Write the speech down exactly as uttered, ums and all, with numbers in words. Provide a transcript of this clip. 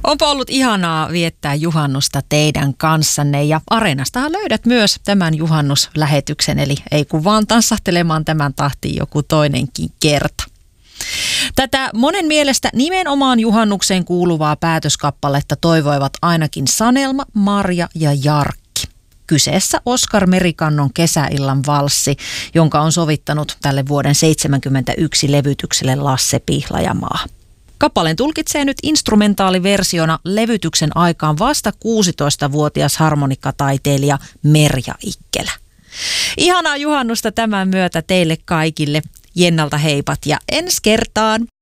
Onpa ollut ihanaa viettää juhannusta teidän kanssanne ja Areenastahan löydät myös tämän juhannuslähetyksen, eli ei kun vaan tanssahtelemaan tämän tahtiin joku toinenkin kerta. Tätä monen mielestä nimenomaan juhannukseen kuuluvaa päätöskappaletta toivoivat ainakin Sanelma, Marja ja Jarkki. Kyseessä Oskar Merikannon Kesäillan valssi, jonka on sovittanut tälle vuoden seitsemänkymmentäyksi levytykselle Lasse Pihlajamaa. Kappaleen tulkitsee nyt instrumentaaliversiona levytyksen aikaan vasta kuusitoistavuotias harmonikkataiteilija Merja Ikkelä. Ihanaa juhannusta tämän myötä teille kaikille. Jennalta heipat ja ensi kertaan!